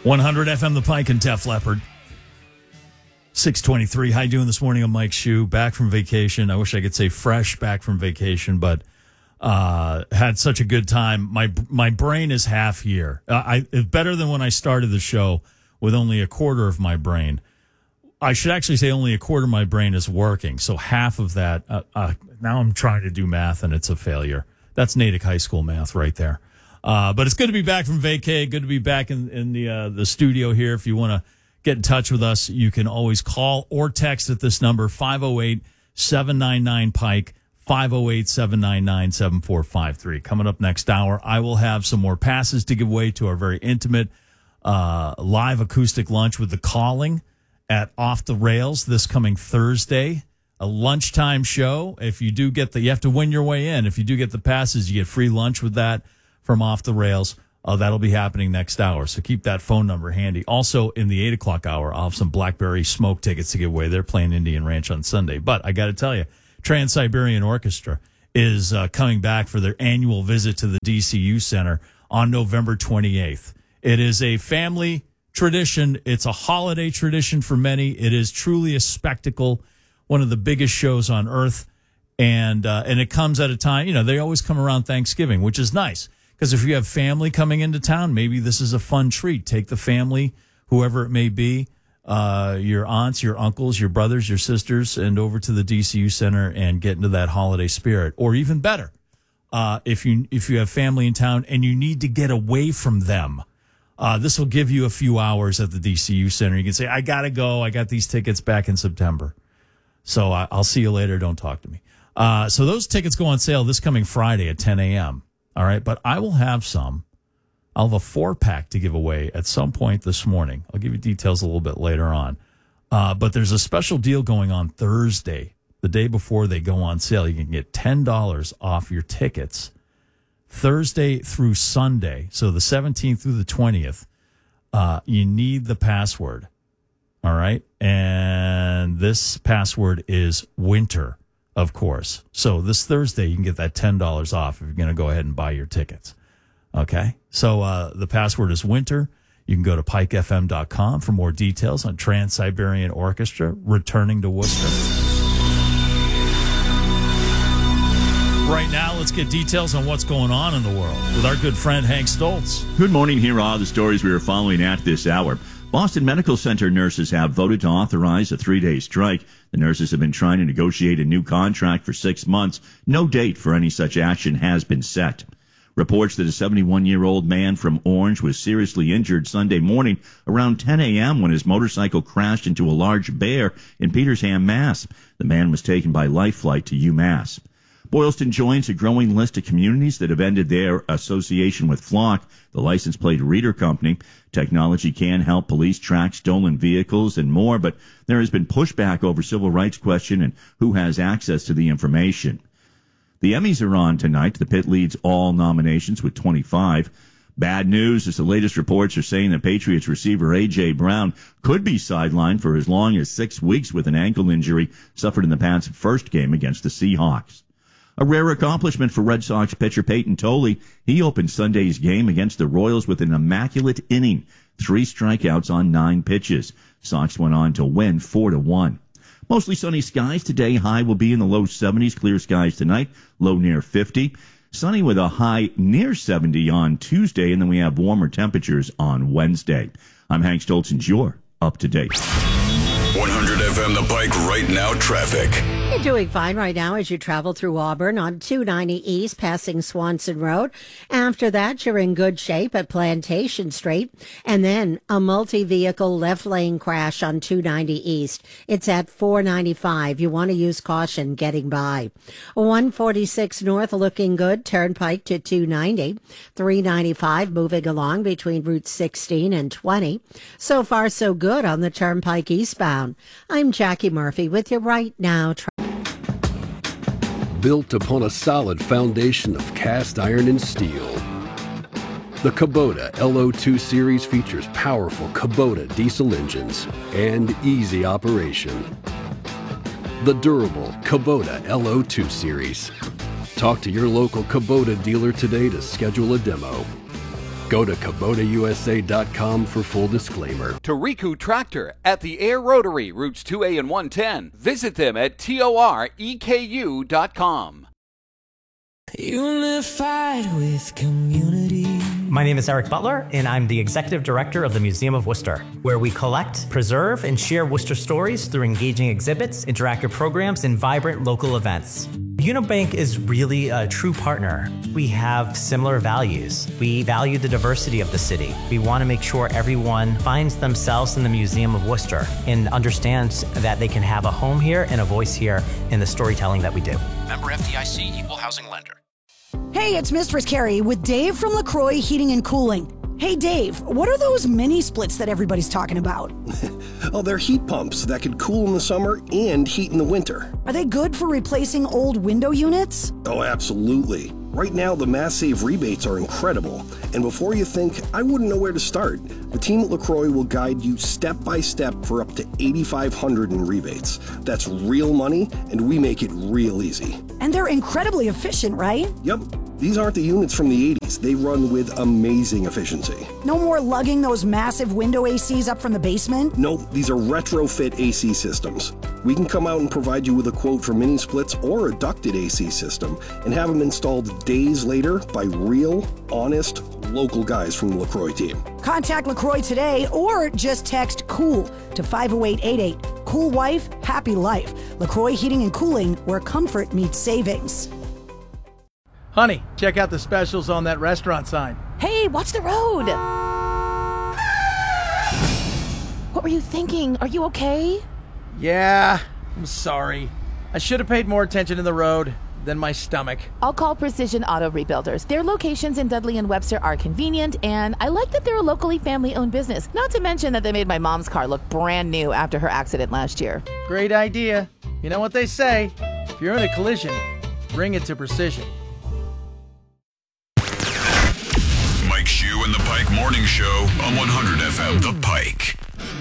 100 FM, The Pike and Def Leppard. 6:23. How you doing this morning? I'm Mike Shue, back from vacation. I wish I could say fresh back from vacation, but had such a good time. My brain is half here. It's better than when I started the show with only a quarter of my brain. I should actually say only a quarter of my brain is working. So half of that, now I'm trying to do math and it's a failure. That's Natick High School math right there. But it's good to be back from vacay. Good to be back in the studio here. If you want to get in touch with us, you can always call or text at this number, 508-799-PIKE, 508-799-7453. Coming up next hour, I will have some more passes to give away to our very intimate live acoustic lunch with The Calling at Off the Rails this coming Thursday. A lunchtime show. If you do get you have to win your way in. If you do get the passes, you get free lunch with that from Off the Rails. That'll be happening next hour, so keep that phone number handy. Also, in the 8 o'clock hour, I'll have some Blackberry Smoke tickets to give away. They're playing Indian Ranch on Sunday. But I got to tell you, Trans-Siberian Orchestra is coming back for their annual visit to the DCU Center on November 28th. It is a family tradition. It's a holiday tradition for many. It is truly a spectacle, one of the biggest shows on earth. And it comes at a time, they always come around Thanksgiving, which is nice. Because if you have family coming into town, maybe this is a fun treat. Take the family, whoever it may be, your aunts, your uncles, your brothers, your sisters, and over to the DCU Center and get into that holiday spirit. Or even better, if you have family in town and you need to get away from them, this will give you a few hours at the DCU Center. You can say, I got to go. I got these tickets back in September. So I'll see you later. Don't talk to me. So those tickets go on sale this coming Friday at 10 a.m., all right, but I will have some. I'll have a 4-pack to give away at some point this morning. I'll give you details a little bit later on. But there's a special deal going on Thursday, the day before they go on sale. You can get $10 off your tickets Thursday through Sunday. So the 17th through the 20th, you need the password, all right? And this password is winter. Of course. So this Thursday, you can get that $10 off if you're going to go ahead and buy your tickets. Okay? So the password is winter. You can go to pikefm.com for more details on Trans-Siberian Orchestra returning to Worcester. Right now, let's get details on what's going on in the world with our good friend Hank Stoltz. Good morning. Here are the stories we are following at this hour. Boston Medical Center nurses have voted to authorize a 3-day strike. The nurses have been trying to negotiate a new contract for 6 months. No date for any such action has been set. Reports that a 71-year-old man from Orange was seriously injured Sunday morning around 10 a.m. when his motorcycle crashed into a large bear in Petersham, Mass. The man was taken by life flight to UMass. Boylston joins a growing list of communities that have ended their association with Flock, the license plate reader company. Technology can help police track stolen vehicles and more, but there has been pushback over civil rights question and who has access to the information. The Emmys are on tonight. The Pit leads all nominations with 25. Bad news as the latest reports are saying that Patriots receiver A.J. Brown could be sidelined for as long as 6 weeks with an ankle injury suffered in the Pats' first game against the Seahawks. A rare accomplishment for Red Sox pitcher Peyton Tolley. He opened Sunday's game against the Royals with an immaculate inning, 3 strikeouts on 9 pitches. Sox went on to win 4-1. Mostly sunny skies today. High will be in the low 70s. Clear skies tonight, low near 50. Sunny with a high near 70 on Tuesday, and then we have warmer temperatures on Wednesday. I'm Hank Stoltz, and you're up to date. 100 FM The Pike right now traffic. You're doing fine right now as you travel through Auburn on 290 East, passing Swanson Road. After that, you're in good shape at Plantation Street. And then a multi-vehicle left lane crash on 290 East. It's at 495. You want to use caution getting by. 146 North looking good, Turnpike to 290. 395 moving along between Route 16 and 20. So far, so good on the Turnpike eastbound. I'm Jackie Murphy with you right now. Built upon a solid foundation of cast iron and steel, the Kubota LO2 series features powerful Kubota diesel engines and easy operation. The durable Kubota LO2 series. Talk to your local Kubota dealer today to schedule a demo. Go to KubotaUSA.com for full disclaimer. Toriku Tractor at the Air Rotary, routes 2A and 110. Visit them at TOREKU.com. Unified with community. My name is Eric Butler, and I'm the Executive Director of the Museum of Worcester, where we collect, preserve, and share Worcester stories through engaging exhibits, interactive programs, and vibrant local events. Unibank is really a true partner. We have similar values. We value the diversity of the city. We want to make sure everyone finds themselves in the Museum of Worcester and understands that they can have a home here and a voice here in the storytelling that we do. Member FDIC, Equal Housing Lender. Hey, it's Mistress Carrie with Dave from LaCroix Heating and Cooling. Hey, Dave, what are those mini splits that everybody's talking about? Oh, they're heat pumps that can cool in the summer and heat in the winter. Are they good for replacing old window units? Oh, absolutely. Right now, the Mass Save rebates are incredible. And before you think, I wouldn't know where to start, the team at LaCroix will guide you step by step for up to $8,500 in rebates. That's real money, and we make it real easy. And they're incredibly efficient, right? Yep. These aren't the units from the 80s. They run with amazing efficiency. No more lugging those massive window ACs up from the basement? Nope, these are retrofit AC systems. We can come out and provide you with a quote for mini splits or a ducted AC system and have them installed days later by real, honest, local guys from the LaCroix team. Contact LaCroix today or just text COOL to 50888. Cool wife, happy life. LaCroix Heating and Cooling, where comfort meets savings. Honey, check out the specials on that restaurant sign. Hey, watch the road! What were you thinking? Are you okay? Yeah, I'm sorry. I should have paid more attention to the road than my stomach. I'll call Precision Auto Rebuilders. Their locations in Dudley and Webster are convenient, and I like that they're a locally family-owned business. Not to mention that they made my mom's car look brand new after her accident last year. Great idea. You know what they say, if you're in a collision, bring it to Precision. Mike Shue and the Pike Morning Show on 100 FM The Pike.